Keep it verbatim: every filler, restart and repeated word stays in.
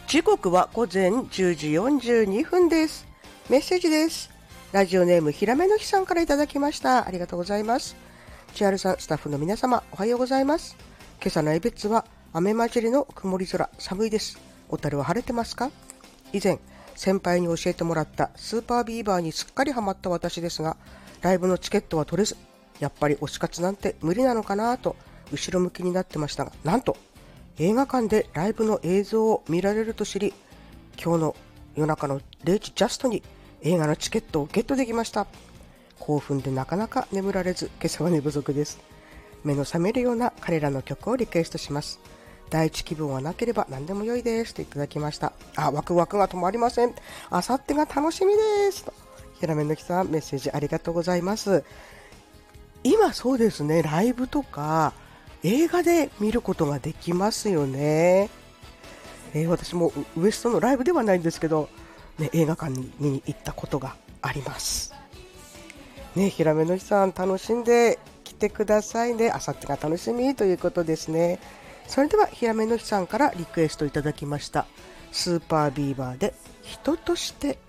時刻は午前じゅうじよんじゅうにふんです。メッセージです。ラジオネームひらめのひさんからいただきました。ありがとうございます。千春さん、スタッフの皆様、おはようございます。今朝の江別は雨混じりの曇り空、寒いです。小樽は晴れてますか？以前先輩に教えてもらったスーパービーバーにすっかりハマった私ですが、ライブのチケットは取れず、やっぱり推し活なんて無理なのかなと後ろ向きになってましたが、なんと映画館でライブの映像を見られると知り、今日の夜中のれいじジャストに映画のチケットをゲットできました。興奮でなかなか眠られず、今朝は寝不足です。目の覚めるような彼らの曲をリクエストします。第一気分はなければ何でも良いですといただきました。あ、ワクワクが止まりません。あさってが楽しみですと。ひらめのきさん、メッセージありがとうございます。今そうですね、ライブとか映画で見ることができますよね。えー、私もウエストのライブではないんですけど、ね、映画館に見に行ったことがあります。ね、ひらめのひさん、楽しんできてくださいね。あさってが楽しみということですね。それではひらめのひさんからリクエストいただきました。スーパービーバーで人として